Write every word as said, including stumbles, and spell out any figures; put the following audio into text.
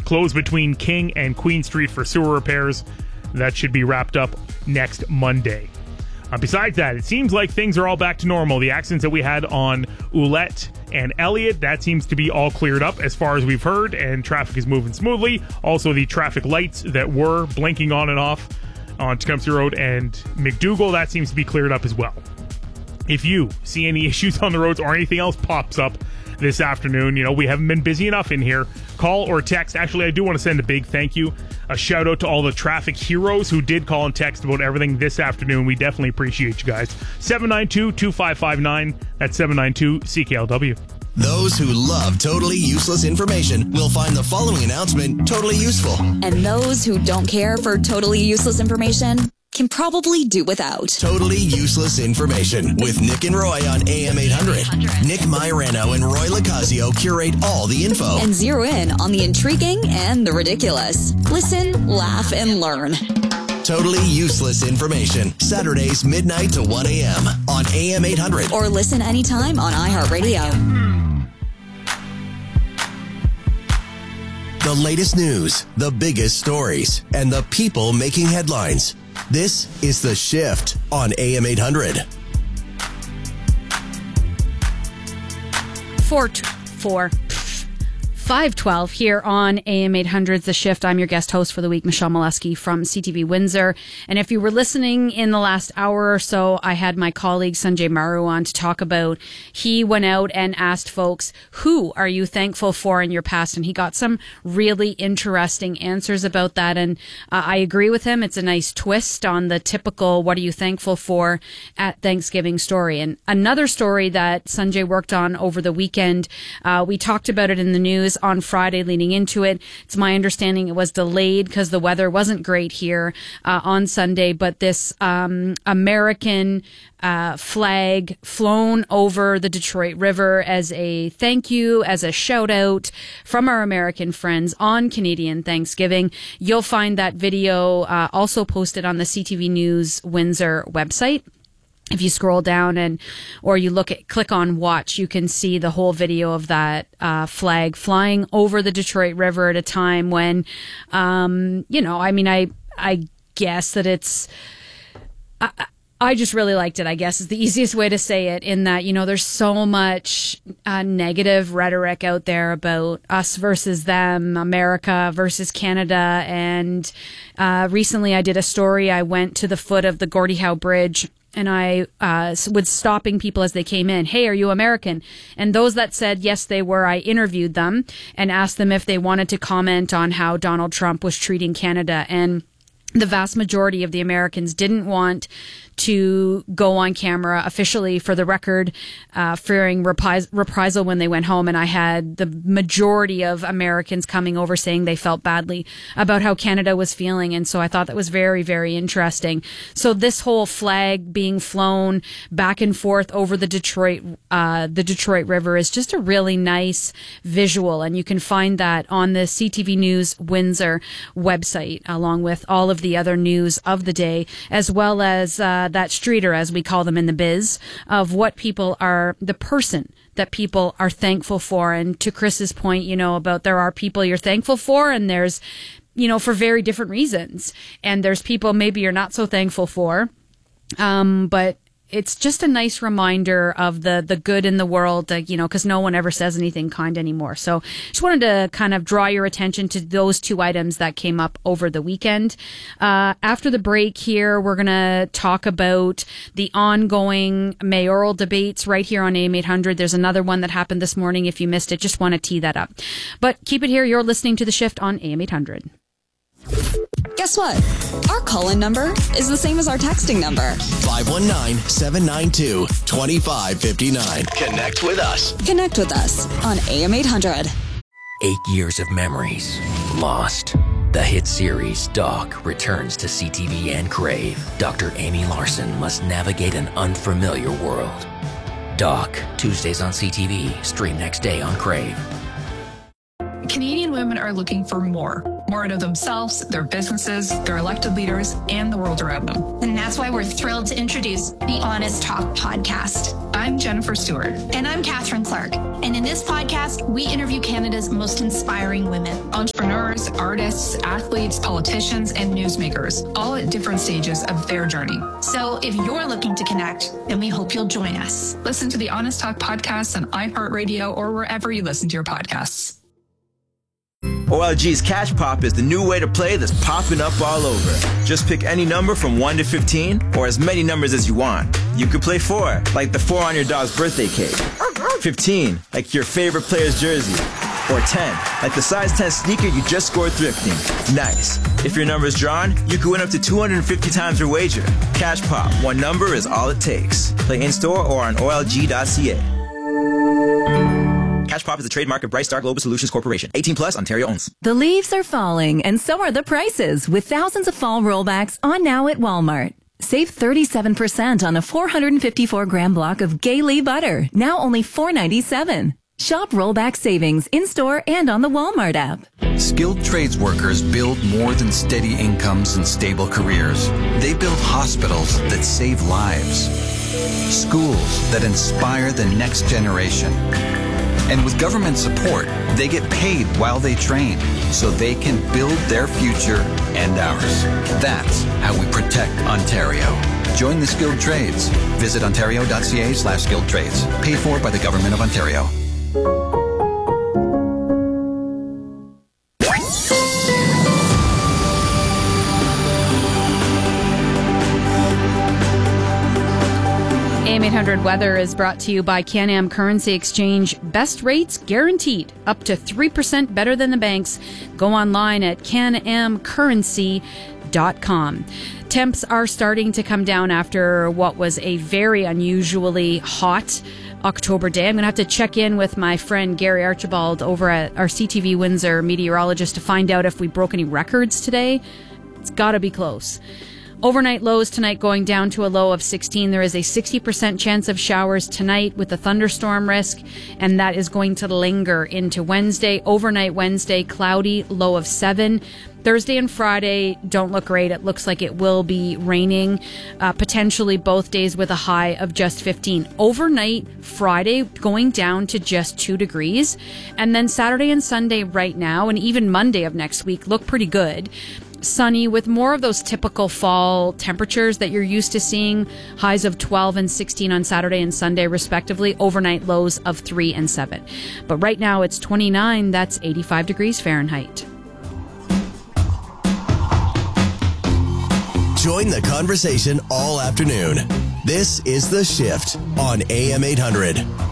closed between King and Queen Street for sewer repairs. That should be wrapped up next Monday. Uh, besides that, it seems like things are all back to normal. The accidents that we had on Ouellette and Elliott, that seems to be all cleared up as far as we've heard, and traffic is moving smoothly. Also, the traffic lights that were blinking on and off on Tecumseh Road and McDougall, that seems to be cleared up as well. If you see any issues on the roads or anything else pops up this afternoon, you know, we haven't been busy enough in here, call or text. Actually, I do want to send a big thank you, a shout out to all the traffic heroes who did call and text about everything this afternoon. We definitely appreciate you guys. seven nine two, two five five nine. That's seven nine two C K L W. Those who love totally useless information will find the following announcement totally useful. And those who don't care for totally useless information can probably do without. Totally useless information with Nick and Roy on A M eight hundred. Nick Mairano and Roy Lacazio curate all the info and zero in on the intriguing and the ridiculous. Listen, laugh, and learn. Totally useless information. Saturdays midnight to one a.m. on A M eight hundred. Or listen anytime on iHeartRadio. The latest news, the biggest stories, and the people making headlines. This is The Shift on A M eight hundred. Four, four, five twelve here on A M eight hundred, The Shift. I'm your guest host for the week, Michelle Molesky from C T V Windsor. And if you were listening in the last hour or so, I had my colleague Sanjay Maru on to talk about, he went out and asked folks, who are you thankful for in your past? And he got some really interesting answers about that. And uh, I agree with him. It's a nice twist on the typical, what are you thankful for at Thanksgiving story. And another story that Sanjay worked on over the weekend, uh, we talked about it in the news on Friday leading into it. It's my understanding it was delayed because the weather wasn't great here uh, on Sunday, but this um, American uh, flag flown over the Detroit River as a thank you, as a shout out from our American friends on Canadian Thanksgiving. You'll find that video uh, also posted on the C T V News Windsor website. If you scroll down and, or you look at, click on watch, you can see the whole video of that uh, flag flying over the Detroit River at a time when, um, you know, I mean, I, I guess that it's, I, I just really liked it, I guess is the easiest way to say it, in that, you know, there's so much uh, negative rhetoric out there about us versus them, America versus Canada. And uh, recently I did a story. I went to the foot of the Gordie Howe Bridge, and I uh, was stopping people as they came in. Hey, are you American? And those that said yes, they were, I interviewed them and asked them if they wanted to comment on how Donald Trump was treating Canada. And the vast majority of the Americans didn't want to go on camera officially for the record, uh, fearing repris- reprisal when they went home. And I had the majority of Americans coming over saying they felt badly about how Canada was feeling. And so I thought that was very, very interesting. So this whole flag being flown back and forth over the Detroit, uh, the Detroit River is just a really nice visual. And you can find that on the C T V News Windsor website, along with all of the other news of the day, as well as, uh, that streeter, as we call them in the biz, of what people are, the person that people are thankful for. And to Chris's point, you know, about there are people you're thankful for, and there's, you know, for very different reasons. And there's people maybe you're not so thankful for. Um, but it's just a nice reminder of the, the good in the world, uh, you know, because no one ever says anything kind anymore. So just wanted to kind of draw your attention to those two items that came up over the weekend. Uh, after the break here, we're going to talk about the ongoing mayoral debates right here on A M eight hundred. There's another one that happened this morning. If you missed it, just want to tee that up. But keep it here. You're listening to The Shift on A M eight hundred. Guess what? Our call-in number is the same as our texting number. five one nine, seven nine two, two five five nine. Connect with us. Connect with us on A M eight hundred. Eight years of memories lost. The hit series Doc returns to C T V and Crave. Doctor Amy Larson must navigate an unfamiliar world. Doc, Tuesdays on C T V, stream next day on Crave. Canadian women are looking for more. More out of themselves, their businesses, their elected leaders, and the world around them. And that's why we're thrilled to introduce the Honest Talk podcast. I'm Jennifer Stewart. And I'm Catherine Clark. And in this podcast, we interview Canada's most inspiring women. Entrepreneurs, artists, athletes, politicians, and newsmakers, all at different stages of their journey. So if you're looking to connect, then we hope you'll join us. Listen to the Honest Talk podcast on iHeartRadio or wherever you listen to your podcasts. O L G's Cash Pop is the new way to play that's popping up all over. Just pick any number from one to fifteen, or as many numbers as you want. You could play four, like the four on your dog's birthday cake. fifteen, like your favorite player's jersey. Or ten, like the size ten sneaker you just scored thrifting. Nice. If your number is drawn, you could win up to two hundred fifty times your wager. Cash Pop, one number is all it takes. Play in-store or on O L G dot C A. Cash Pop is a trademark of Bright Star Global Solutions Corporation. eighteen plus, Ontario owns. The leaves are falling, and so are the prices, with thousands of fall rollbacks on now at Walmart. Save thirty-seven percent on a four hundred fifty-four gram block of Gaylee butter, now only four ninety-seven. Shop rollback savings in-store and on the Walmart app. Skilled trades workers build more than steady incomes and stable careers. They build hospitals that save lives, schools that inspire the next generation. And with government support, they get paid while they train, so they can build their future and ours. That's how we protect Ontario. Join the skilled trades. Visit ontario.ca slash skilled trades. Paid for by the Government of Ontario. A M eight hundred Weather is brought to you by Can-Am Currency Exchange. Best rates guaranteed, up to three percent better than the banks. Go online at can am currency dot com. Temps are starting to come down after what was a very unusually hot October day. I'm going to have to check in with my friend Gary Archibald over at our C T V Windsor meteorologist to find out if we broke any records today. It's got to be close. Overnight lows tonight going down to a low of sixteen. There is a sixty percent chance of showers tonight with a thunderstorm risk, and that is going to linger into Wednesday. Overnight Wednesday, cloudy, low of seven. Thursday and Friday don't look great. It looks like it will be raining, uh, potentially both days with a high of just fifteen. Overnight Friday going down to just two degrees. And then Saturday and Sunday right now, and even Monday of next week, look pretty good. Sunny with more of those typical fall temperatures that you're used to seeing. Highs of twelve and sixteen on Saturday and Sunday, respectively. Overnight lows of three and seven. But right now it's twenty-nine. That's eighty-five degrees Fahrenheit. Join the conversation all afternoon. This is The Shift on A M eight hundred.